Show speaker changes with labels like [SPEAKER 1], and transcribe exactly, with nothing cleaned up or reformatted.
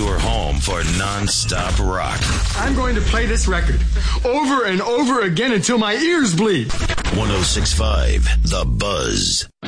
[SPEAKER 1] your home for non-stop rock.
[SPEAKER 2] I'm going to play this record over and over again until my ears bleed.
[SPEAKER 1] one oh six point five The Buzz.